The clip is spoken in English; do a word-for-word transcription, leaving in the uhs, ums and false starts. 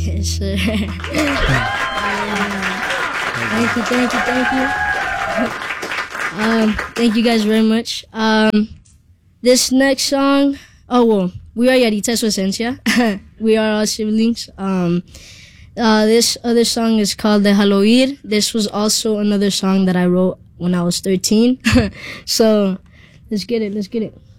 Yes, sir. Thank you, thank you, thank you. Um, thank you guys very much. Um, this next song, oh well, we are Yaritas Esencia. We are all siblings. Um, uh, this other song is called Déjalo Ir. This was also another song that I wrote when I was thirteen. So let's get it, let's get it.